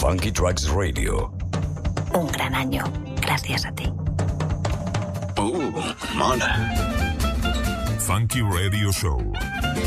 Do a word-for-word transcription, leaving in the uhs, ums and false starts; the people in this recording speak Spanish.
Funky Tracks Radio. Un gran año, gracias a ti. Uh, mola. Funky Radio Show.